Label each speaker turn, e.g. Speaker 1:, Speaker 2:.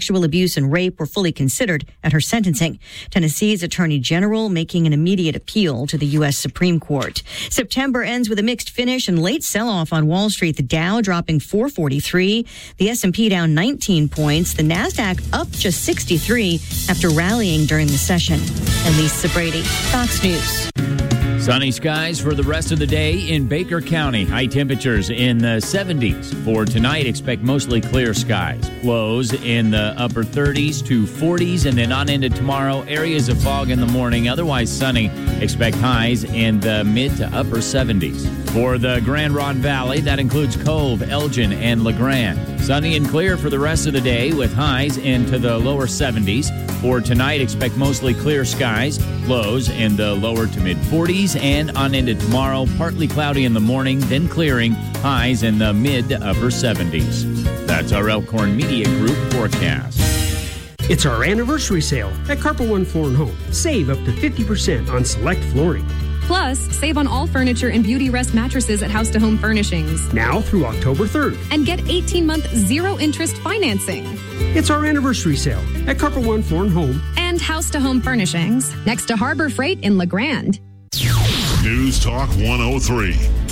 Speaker 1: sexual abuse and rape were fully considered at her sentencing. Tennessee's Attorney General making an immediate appeal to the U.S. Supreme Court. September ends with a mixed finish and late sell-off on Wall Street. The Dow dropping 443, the S&P down 19 points, the NASDAQ up just 63 after rallying during the session. And Lisa Brady, Fox News.
Speaker 2: Sunny skies for the rest of the day in Baker County. High temperatures in the 70s. For tonight, expect mostly clear skies. Lows in the upper 30s to 40s, and then on into tomorrow, areas of fog in the morning. Otherwise sunny. Expect highs in the mid to upper 70s. For the Grand Ronde Valley, that includes Cove, Elgin, and LeGrand. Sunny and clear for the rest of the day with highs into the lower 70s. For tonight, expect mostly clear skies. Lows in the lower to mid 40s. And on into tomorrow, partly cloudy in the morning, then clearing, highs in the mid to upper 70s. That's our Elkhorn Media Group forecast.
Speaker 3: It's our anniversary sale at Carpet One Floor & Home. Save up to 50% on select flooring.
Speaker 4: Plus, save on all furniture and Beauty Rest mattresses at House to Home Furnishings.
Speaker 3: Now through October 3rd.
Speaker 4: And get 18-month zero-interest financing.
Speaker 3: It's our anniversary sale at Carpet One Floor & Home.
Speaker 4: And House to Home Furnishings, next to Harbor Freight in LeGrand.
Speaker 5: News Talk 103.